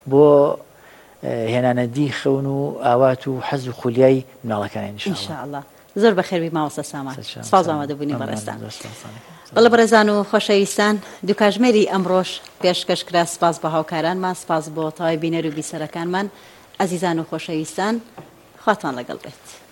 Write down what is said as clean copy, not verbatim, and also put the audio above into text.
بۆ هێنانە دیخەون و ئاوات و حەز و خولیای مناڵەکانی ئینشاءالله. زۆر بەخێربی مامۆستا سامان. سپاس ئامادەبوونی بەڕێستان. بەڵێ بەڕێزان و خۆشەویستان، دوو کاتژمێری ئەمڕۆژ پێشکەشکرا. سپاس بە هاوکارانمان، سپاس بۆ تەواوی بینەر و بیسەرەکانمان. عەزیزان و خۆشەویستان، خواتان لەگەڵ بێت.